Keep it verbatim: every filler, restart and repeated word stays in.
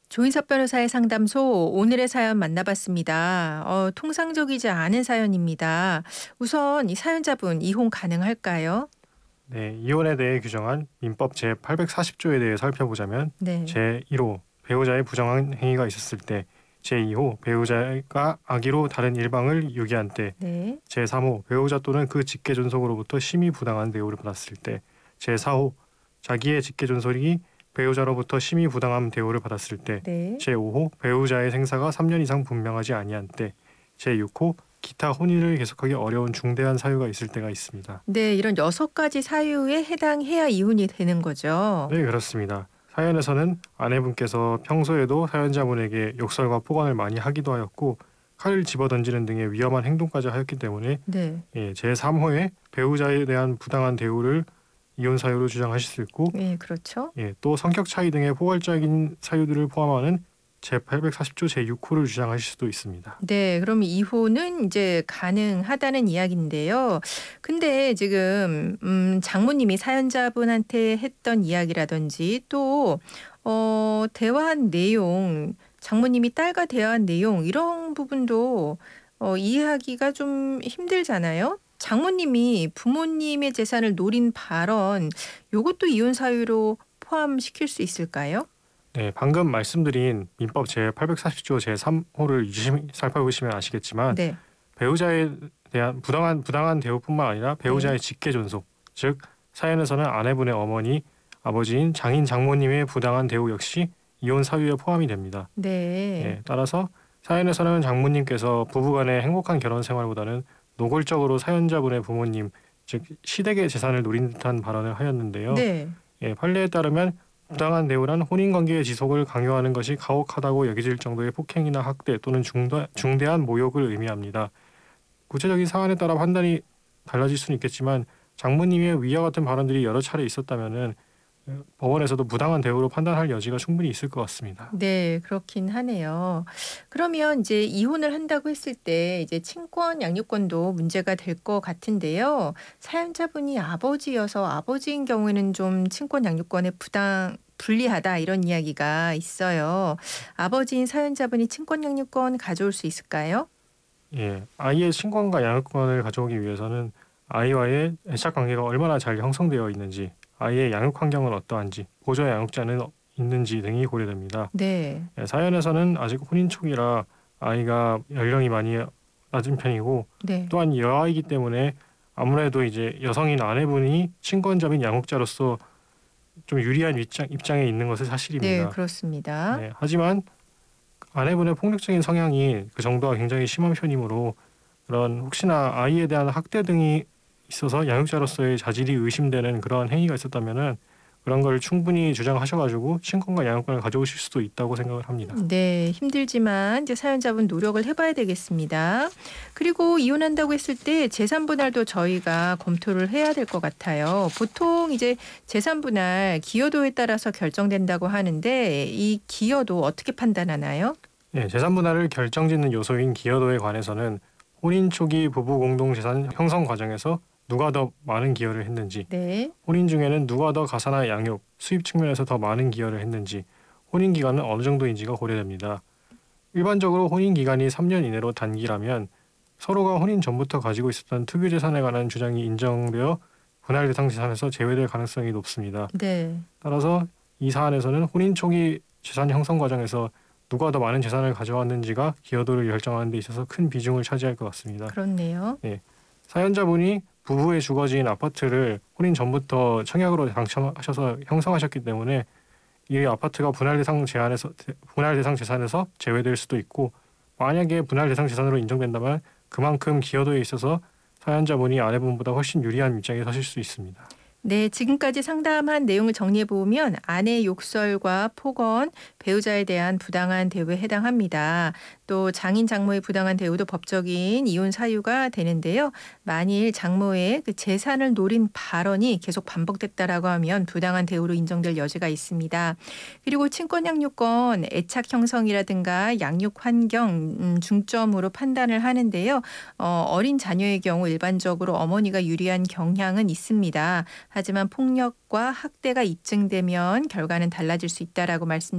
조인섭 변호사의 상담소 오늘의 사연 만나봤습니다. 어, 통상적이지 않은 사연입니다. 우선 이 사연자분 이혼 가능할까요? 네, 이혼에 대해 규정한 민법 제팔백사십 조에 대해 살펴보자면 네. 제일 호 배우자의 부정한 행위가 있었을 때, 제이 호 배우자가 악의로 다른 일방을 유기한 때, 네. 제삼 호 배우자 또는 그 직계존속으로부터 심히 부당한 대우를 받았을 때, 제사 호 자기의 직계존속이 배우자로부터 심히 부당한 대우를 받았을 때, 네. 제오 호 배우자의 생사가 삼 년 이상 분명하지 아니한 때, 제육 호 기타 혼인을 계속하기 어려운 중대한 사유가 있을 때가 있습니다. 네, 이런 여섯 가지 사유에 해당해야 이혼이 되는 거죠. 네, 그렇습니다. 사연에서는 아내분께서 평소에도 사연자분에게 욕설과 폭언을 많이 하기도 하였고 칼을 집어던지는 등의 위험한 행동까지 하였기 때문에 네. 예, 제삼 호에 배우자에 대한 부당한 대우를 이혼 사유로 주장하실 수 있고, 예, 그렇죠. 예, 또 성격 차이 등의 포괄적인 사유들을 포함하는 제팔백사십 조 제육 호를 주장하실 수도 있습니다. 네, 그럼 이혼은 이제 가능하다는 이야기인데요. 근데 지금 음, 장모님이 사연자분한테 했던 이야기라든지 또 어, 대화한 내용, 장모님이 딸과 대화한 내용 이런 부분도 어, 이해하기가 좀 힘들잖아요. 장모님이 부모님의 재산을 노린 발언, 요것도 이혼 사유로 포함시킬 수 있을까요? 네, 방금 말씀드린 민법 제팔백사십 조 제삼 호를 유심히 살펴보시면 아시겠지만 네, 배우자에 대한 부당한 부당한 대우뿐만 아니라 네, 배우자의 직계존속, 즉 사연에서는 아내분의 어머니, 아버지인 장인 장모님의 부당한 대우 역시 이혼 사유에 포함이 됩니다. 네. 예, 따라서 사연에서는 장모님께서 부부간의 행복한 결혼 생활보다는 노골적으로 사연자분의 부모님, 즉 시댁의 재산을 노린 듯한 발언을 하였는데요. 네. 예, 판례에 따르면 부당한 대우란 혼인관계의 지속을 강요하는 것이 가혹하다고 여겨질 정도의 폭행이나 학대 또는 중대, 중대한 모욕을 의미합니다. 구체적인 사안에 따라 판단이 달라질 수는 있겠지만 장모님의 위와 같은 발언들이 여러 차례 있었다면은 법원에서도 부당한 대우로 판단할 여지가 충분히 있을 것 같습니다. 네, 그렇긴 하네요. 그러면 이제 이혼을 한다고 했을 때 이제 친권 양육권도 문제가 될 것 같은데요. 사연자분이 아버지여서 아버지인 경우에는 좀 친권 양육권에 부당 불리하다 이런 이야기가 있어요. 아버지인 사연자분이 친권 양육권 가져올 수 있을까요? 예, 아이의 친권과 양육권을 가져오기 위해서는 아이와의 애착 관계가 얼마나 잘 형성되어 있는지, 아이의 양육 환경은 어떠한지, 보조 양육자는 있는지 등이 고려됩니다. 네. 예, 사연에서는 아직 혼인 초기라 아이가 연령이 많이 낮은 편이고 네. 또한 여아이기 때문에 아무래도 이제 여성인 아내분이 친권자인 양육자로서 좀 유리한 입장, 입장에 있는 것은 네, 사실입니다. 그렇습니다. 네, 하지만 아내분의 폭력적인 성향이 그 정도가 굉장히 심한 편이므로 그런 혹시나 아이에 대한 학대 등이 있어서 양육자로서의 자질이 의심되는 그러한 행위가 있었다면은 그런 걸 충분히 주장하셔가지고 친권과 양육권을 가져오실 수도 있다고 생각을 합니다. 네, 힘들지만 이제 사연자분 노력을 해봐야 되겠습니다. 그리고 이혼한다고 했을 때 재산 분할도 저희가 검토를 해야 될 것 같아요. 보통 이제 재산 분할 기여도에 따라서 결정된다고 하는데 이 기여도 어떻게 판단하나요? 예, 재산 분할을 결정짓는 요소인 기여도에 관해서는 혼인 초기 부부 공동 재산 형성 과정에서 누가 더 많은 기여를 했는지, 네, 혼인 중에는 누가 더 가사나 양육, 수입 측면에서 더 많은 기여를 했는지, 혼인 기간은 어느 정도인지가 고려됩니다. 일반적으로 혼인 기간이 삼 년 이내로 단기라면 서로가 혼인 전부터 가지고 있었던 특유 재산에 관한 주장이 인정되어 분할 대상 재산에서 제외될 가능성이 높습니다. 네, 따라서 이 사안에서는 혼인 초기 재산 형성 과정에서 누가 더 많은 재산을 가져왔는지가 기여도를 결정하는 데 있어서 큰 비중을 차지할 것 같습니다. 그렇네요. 예, 사연자분이 부부의 주거지인 아파트를 혼인 전부터 청약으로 당첨하셔서 형성하셨기 때문에 이 아파트가 분할 대상 제한에서 분할 대상 재산에서 제외될 수도 있고, 만약에 분할 대상 재산으로 인정된다면 그만큼 기여도에 있어서 사연자분이 아내분보다 훨씬 유리한 입장에 서실 수 있습니다. 네, 지금까지 상담한 내용을 정리해 보면 아내의 욕설과 폭언, 배우자에 대한 부당한 대우에 해당합니다. 또 장인 장모의 부당한 대우도 법적인 이혼 사유가 되는데요. 만일 장모의 그 재산을 노린 발언이 계속 반복됐다라고 하면 부당한 대우로 인정될 여지가 있습니다. 그리고 친권 양육권 애착 형성이라든가 양육 환경 음, 중점으로 판단을 하는데요. 어, 어린 자녀의 경우 일반적으로 어머니가 유리한 경향은 있습니다. 하지만 폭력과 학대가 입증되면 결과는 달라질 수 있다라고 말씀